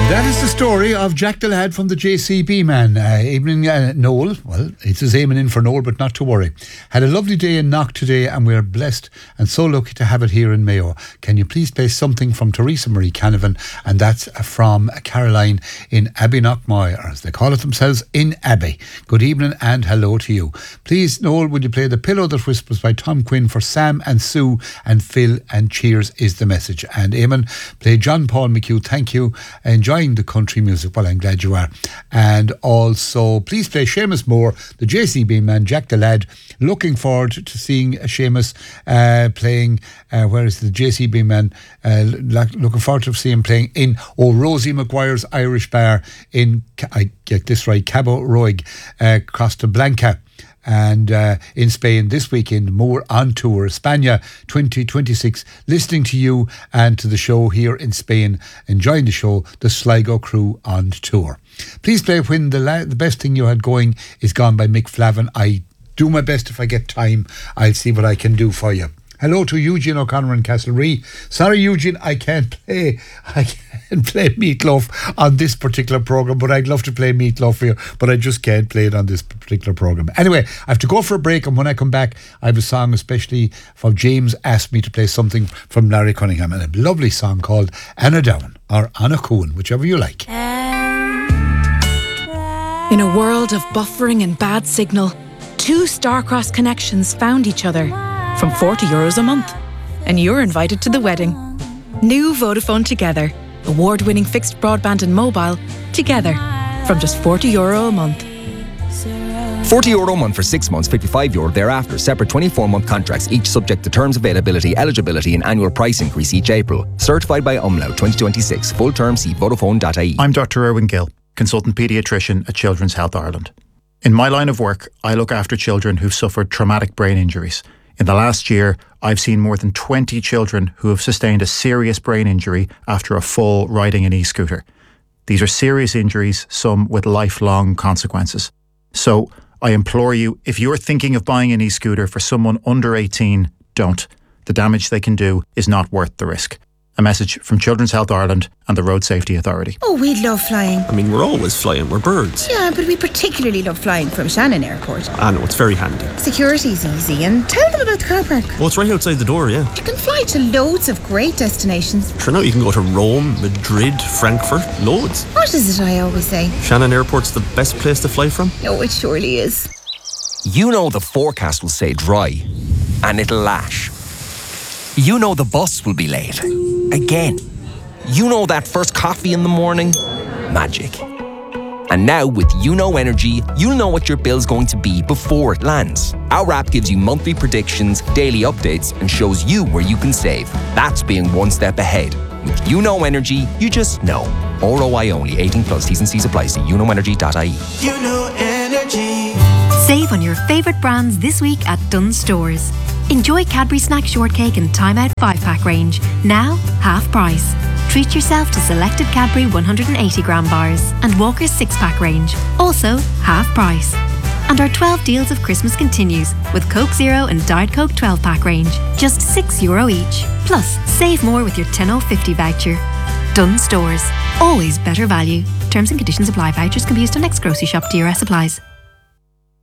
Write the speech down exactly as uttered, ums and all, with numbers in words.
That is the story of Jack the Lad from the J C B man. Uh, evening, uh, Noel. Well, it's his aiming in for Noel, but not to worry. Had a lovely day in Knock today, and we're blessed and so lucky to have it here in Mayo. Can you please play something from Teresa Marie Canavan? And that's from Caroline in Abbeynockmoy, or as they call it themselves, in Abbey. Good evening and hello to you. Please, Noel, would you play The Pillow That Whispers by Tom Quinn for Sam and Sue and Phil, and cheers is the message. And Eamon, play John Paul McHugh. Thank you. Enjoy the country music. Well, I'm glad you are. And also, please play Seamus Moore, the J C B man, Jack the Lad. Looking forward to seeing Seamus uh, playing, uh, where is the J C B man? Uh, looking forward to seeing him playing in Oh Rosie McGuire's Irish Bar in, I get this right, Cabo Roig, uh, Costa Blanca. And uh, in Spain this weekend, more on tour, España twenty twenty-six, listening to you and to the show here in Spain, enjoying the show, the Sligo crew on tour. Please play When the, La- the Best Thing You Had Going Is Gone by Mick Flavin. I do my best. If I get time, I'll see what I can do for you. Hello to Eugene O'Connor in Castlerea. Sorry, Eugene, I can't play. I can't play Meatloaf on this particular programme, but I'd love to play Meatloaf for you, but I just can't play it on this particular programme. Anyway, I have to go for a break, and when I come back, I have a song especially for James asked me to play something from Larry Cunningham, and a lovely song called Anna Down, or Anna Coon, whichever you like. In a world of buffering and bad signal, two star-crossed connections found each other from forty euros a month. And you're invited to the wedding. New Vodafone Together. Award-winning fixed broadband and mobile together from just forty euro a month. forty euro a month for six months, fifty-five euro thereafter. Separate twenty-four month contracts, each subject to terms, availability, eligibility and annual price increase each April. Certified by Umlaut twenty twenty-six. Full term, see Vodafone dot I E. I'm Doctor Erwin Gill, consultant paediatrician at Children's Health Ireland. In my line of work, I look after children who've suffered traumatic brain injuries. In the last year, I've seen more than twenty children who have sustained a serious brain injury after a fall riding an e-scooter. These are serious injuries, some with lifelong consequences. So, I implore you, if you're thinking of buying an e-scooter for someone under eighteen, don't. The damage they can do is not worth the risk. A message from Children's Health Ireland and the Road Safety Authority. Oh, we love flying. I mean, we're always flying. We're birds. Yeah, but we particularly love flying from Shannon Airport. I know, it's very handy. Security's easy, and tell them about the car park. Oh, it's right outside the door, yeah. You can fly to loads of great destinations. Sure, now you can go to Rome, Madrid, Frankfurt, loads. What is it I always say? Shannon Airport's the best place to fly from. Oh, it surely is. You know the forecast will say dry, and it'll lash. You know the bus will be late. Again. You know that first coffee in the morning? Magic. And now with YouKnow Energy, you'll know what your bill's going to be before it lands. Our app gives you monthly predictions, daily updates, and shows you where you can save. That's being one step ahead. With YouKnow Energy, you just know. R O I only, eighteen plus, T's and C's apply. See you know energy dot I E. YouKnow Energy. Save on your favourite brands this week at Dunnes Stores. Enjoy Cadbury Snack Shortcake and Time Out five pack range, now half price. Treat yourself to selected Cadbury one hundred eighty gram bars and Walker's six pack range, also half price. And our twelve deals of Christmas continues with Coke Zero and Diet Coke twelve pack range, just six euro each. Plus, save more with your ten oh fifty voucher. Dunnes Stores, always better value. Terms and conditions apply. Vouchers can be used on next grocery shop. D R S applies.